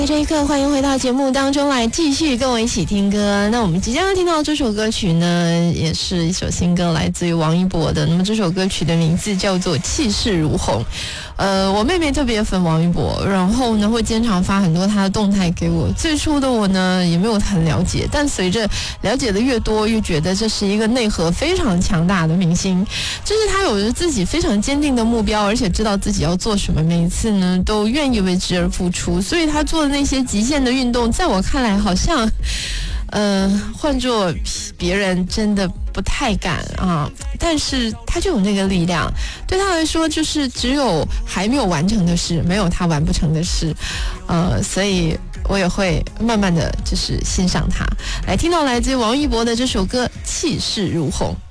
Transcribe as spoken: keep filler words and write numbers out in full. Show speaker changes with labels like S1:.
S1: 在这一刻，欢迎回到节目当中来，继续跟我一起听歌。那我们即将要听到这首歌曲呢，也是一首新歌，来自于王一博的。那么这首歌曲的名字叫做《气势如虹》。呃，我妹妹特别粉王一博，然后呢会经常发很多她的动态给我。最初的我呢也没有很了解，但随着了解的越多，越觉得这是一个内核非常强大的明星。就是他有着自己非常坚定的目标，而且知道自己要做什么，每一次呢都愿意为之而付出。所以他做的那些极限的运动，在我看来好像呃，换做别人真的不太敢啊，但是他就有那个力量。对他来说，就是只有还没有完成的事，没有他完不成的事。呃，所以我也会慢慢的就是欣赏他。来，听到来自王一博的这首歌《气势如虹》。